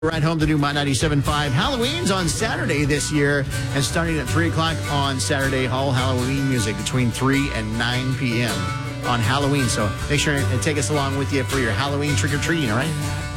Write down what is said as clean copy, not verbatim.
Right home to do My 97.5. Halloween's on Saturday this year, and starting at 3 o'clock on Saturday, all Halloween music between 3 and 9 p.m. on Halloween. So make sure and take us along with you for your Halloween trick-or-treating, all right?